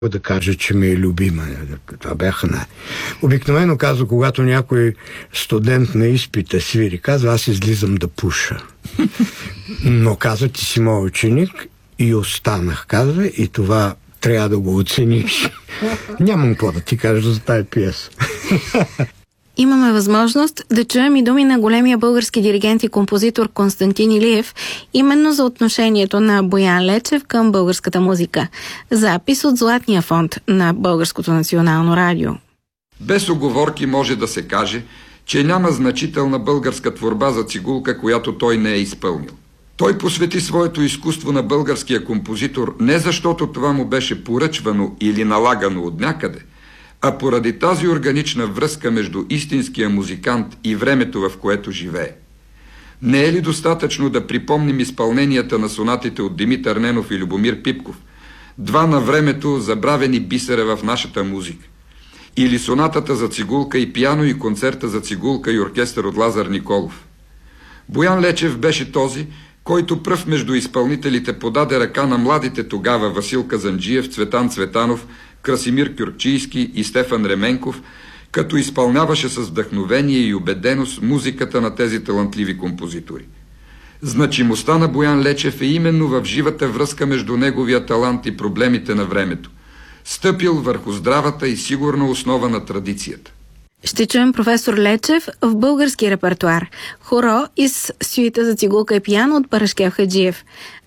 да кажа, че ми е любима. Това бяха Обикновено казва, когато някой студент на изпита свири, казва, аз излизам да пуша. Но казва, ти си мой ученик и останах, казва, и това трябва да го оцениш. Нямам какво да ти кажа за тая пиеса. Имаме възможност да чуем и думи на големия български диригент и композитор Константин Илиев, именно за отношението на Боян Лечев към българската музика. Запис от Златния фонд на Българското национално радио. Без уговорки може да се каже, че няма значителна българска творба за цигулка, която той не е изпълнил. Той посвети своето изкуство на българския композитор не защото това му беше поръчвано или налагано от някъде, а поради тази органична връзка между истинския музикант и времето, в което живее. Не е ли достатъчно да припомним изпълненията на сонатите от Димитър Ненов и Любомир Пипков, два на времето забравени бисера в нашата музика, или сонатата за цигулка и пиано и концерта за цигулка и оркестър от Лазар Николов? Боян Лечев беше този, който пръв между изпълнителите подаде ръка на младите тогава Васил Казанджиев, Цветан Цветанов, Красимир Кюркчийски и Стефан Ременков, като изпълняваше с вдъхновение и убеденост музиката на тези талантливи композитори. Значимостта на Боян Лечев е именно в живата връзка между неговия талант и проблемите на времето, стъпил върху здравата и сигурна основа на традицията. Ще чуем професор Лечев в български репертуар. Хоро из сюита за цигулка и пиано от Парашкев Хаджиев.